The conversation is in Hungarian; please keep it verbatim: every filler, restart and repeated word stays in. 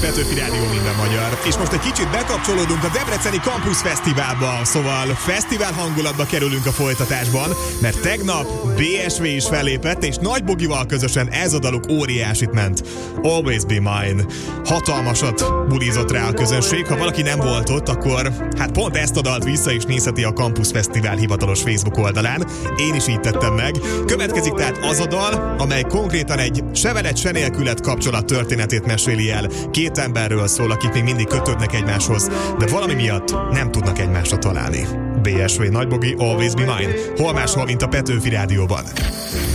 Petőfi Rádió, minden magyar. És most egy kicsit bekapcsolódunk a Debreceni Campus Fesztiválba, szóval fesztivál hangulatba kerülünk a folytatásban, mert tegnap bé es vé is fellépett, és Nagy Bogival közösen ez a daluk óriásit ment. Always Be Mine. Hatalmasat bulizott rá a közönség, ha valaki nem volt ott, akkor hát pont ezt a dalt vissza is nézheti a Campus Fesztivál hivatalos Facebook oldalán. Én is így tettem meg. Következik tehát az a dal, amely konkrétan egy se veled, se nélkület kapcsolat történetét meséli el. Két emberről szól, akik még mindig kötődnek egymáshoz, de valami miatt nem tudnak egymásra találni. bé es vé Nagy Bogi, Always Be Mine. Hol máshol, mint a Petőfi Rádióban.